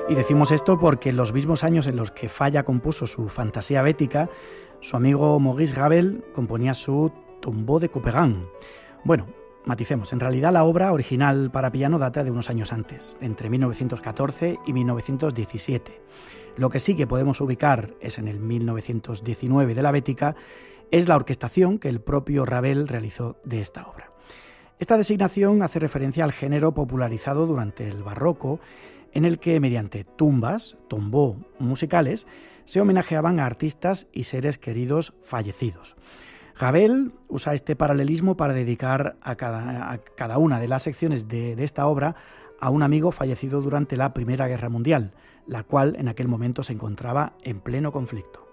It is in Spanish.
Y decimos esto porque en los mismos años en los que Falla compuso su Fantasía bética, su amigo Maurice Ravel componía su Tombeau de Couperin. Bueno, maticemos, en realidad la obra original para piano data de unos años antes, entre 1914 y 1917. Lo que sí que podemos ubicar es en el 1919 de la Bética, es la orquestación que el propio Ravel realizó de esta obra. Esta designación hace referencia al género popularizado durante el Barroco, en el que mediante tumbas, tombeaux musicales, se homenajeaban a artistas y seres queridos fallecidos. Ravel usa este paralelismo para dedicar a cada una de las secciones de esta obra a un amigo fallecido durante la Primera Guerra Mundial, la cual en aquel momento se encontraba en pleno conflicto.